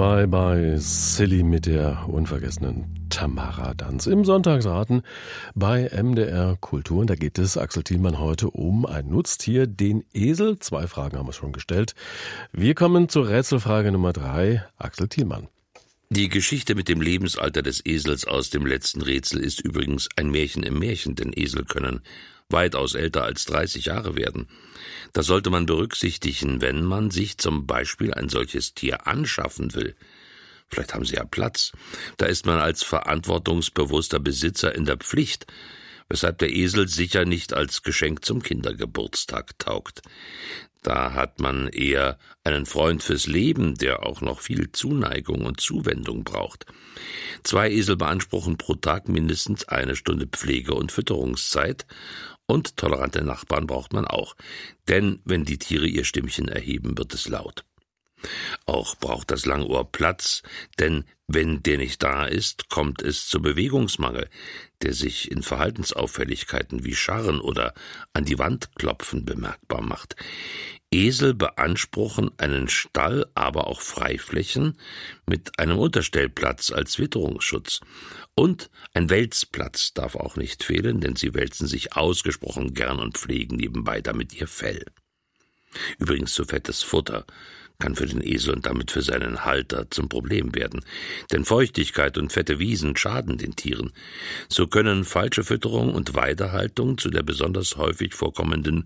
Bye Bye Silly mit der unvergessenen Tamara Danz im Sonntagsraten bei MDR Kultur. Und da geht es, Axel Thielmann, heute um ein Nutztier, den Esel. 2 Fragen haben wir schon gestellt. Wir kommen zur Rätselfrage Nummer 3. Axel Thielmann. Die Geschichte mit dem Lebensalter des Esels aus dem letzten Rätsel ist übrigens ein Märchen im Märchen, denn Esel können weitaus älter als 30 Jahre werden. Das sollte man berücksichtigen, wenn man sich zum Beispiel ein solches Tier anschaffen will. Vielleicht haben Sie ja Platz. Da ist man als verantwortungsbewusster Besitzer in der Pflicht, weshalb der Esel sicher nicht als Geschenk zum Kindergeburtstag taugt. Da hat man eher einen Freund fürs Leben, der auch noch viel Zuneigung und Zuwendung braucht. 2 Esel beanspruchen pro Tag mindestens 1 Stunde Pflege- und Fütterungszeit, und tolerante Nachbarn braucht man auch, denn wenn die Tiere ihr Stimmchen erheben, wird es laut. Auch braucht das Langohr Platz, denn wenn der nicht da ist, kommt es zu Bewegungsmangel, der sich in Verhaltensauffälligkeiten wie Scharren oder an die Wand klopfen bemerkbar macht. Esel beanspruchen einen Stall, aber auch Freiflächen mit einem Unterstellplatz als Witterungsschutz. Und ein Wälzplatz darf auch nicht fehlen, denn sie wälzen sich ausgesprochen gern und pflegen nebenbei damit ihr Fell. Übrigens, zu fettes Futter kann für den Esel und damit für seinen Halter zum Problem werden. Denn Feuchtigkeit und fette Wiesen schaden den Tieren. So können falsche Fütterung und Weidehaltung zu der besonders häufig vorkommenden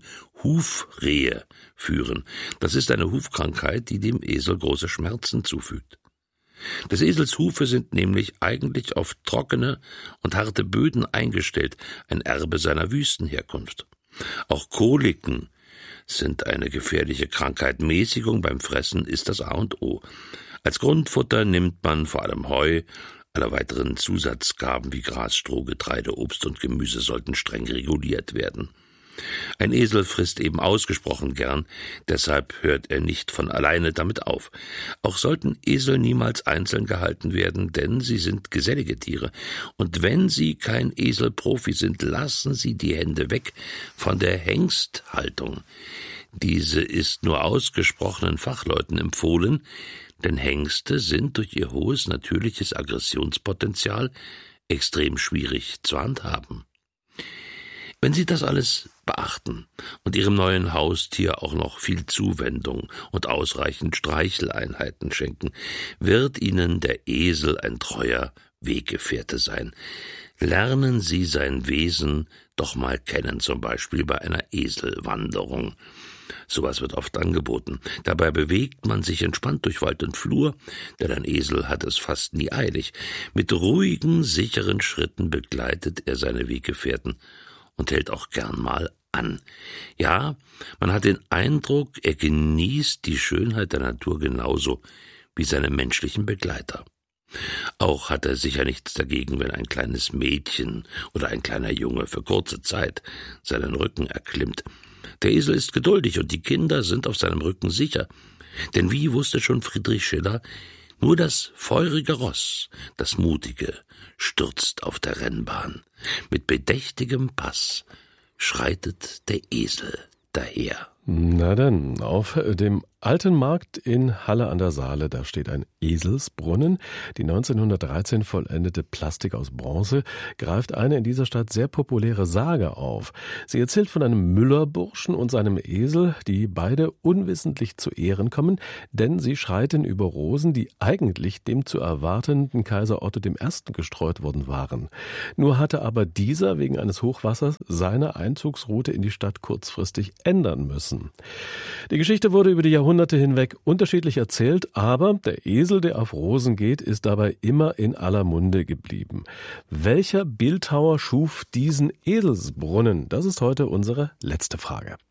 Hufrehe führen. Das ist eine Hufkrankheit, die dem Esel große Schmerzen zufügt. Des Esels Hufe sind nämlich eigentlich auf trockene und harte Böden eingestellt, ein Erbe seiner Wüstenherkunft. Auch Koliken sind eine gefährliche Krankheit. Mäßigung beim Fressen ist das A und O. Als Grundfutter nimmt man vor allem Heu. Alle weiteren Zusatzgaben wie Gras, Stroh, Getreide, Obst und Gemüse sollten streng reguliert werden. Ein Esel frisst eben ausgesprochen gern, deshalb hört er nicht von alleine damit auf. Auch sollten Esel niemals einzeln gehalten werden, denn sie sind gesellige Tiere. Und wenn Sie kein Eselprofi sind, lassen Sie die Hände weg von der Hengsthaltung. Diese ist nur ausgesprochenen Fachleuten empfohlen, denn Hengste sind durch ihr hohes natürliches Aggressionspotenzial extrem schwierig zu handhaben. Wenn Sie das alles beachten und Ihrem neuen Haustier auch noch viel Zuwendung und ausreichend Streicheleinheiten schenken, wird Ihnen der Esel ein treuer Weggefährte sein. Lernen Sie sein Wesen doch mal kennen, zum Beispiel bei einer Eselwanderung. Sowas wird oft angeboten. Dabei bewegt man sich entspannt durch Wald und Flur, denn ein Esel hat es fast nie eilig. Mit ruhigen, sicheren Schritten begleitet er seine Weggefährten und hält auch gern mal an. Ja, man hat den Eindruck, er genießt die Schönheit der Natur genauso wie seine menschlichen Begleiter. Auch hat er sicher nichts dagegen, wenn ein kleines Mädchen oder ein kleiner Junge für kurze Zeit seinen Rücken erklimmt. Der Esel ist geduldig und die Kinder sind auf seinem Rücken sicher. Denn wie wusste schon Friedrich Schiller, nur das feurige Ross, das mutige, stürzt auf der Rennbahn. Mit bedächtigem Pass schreitet der Esel daher. Na dann, auf dem Alten Markt in Halle an der Saale, da steht ein Eselsbrunnen. Die 1913 vollendete Plastik aus Bronze greift eine in dieser Stadt sehr populäre Sage auf. Sie erzählt von einem Müllerburschen und seinem Esel, die beide unwissentlich zu Ehren kommen, denn sie schreiten über Rosen, die eigentlich dem zu erwartenden Kaiser Otto I. Gestreut worden waren. Nur hatte aber dieser wegen eines Hochwassers seine Einzugsroute in die Stadt kurzfristig ändern müssen. Die Geschichte wurde über die Jahrhunderte hinweg unterschiedlich erzählt, aber der Esel, der auf Rosen geht, ist dabei immer in aller Munde geblieben. Welcher Bildhauer schuf diesen Eselsbrunnen? Das ist heute unsere letzte Frage.